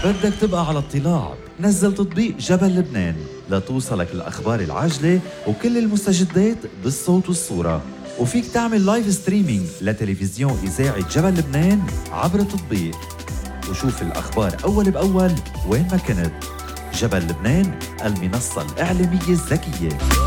بدك تبقى على اطلاع، نزل تطبيق جبل لبنان لتوصلك الأخبار العاجلة وكل المستجدات بالصوت والصورة. وفيك تعمل لايف ستريمينج لتلفزيون إذاعة جبل لبنان عبر التطبيق، وشوف الأخبار أول بأول وين ما كنت. جبل لبنان، المنصة الإعلامية الذكية.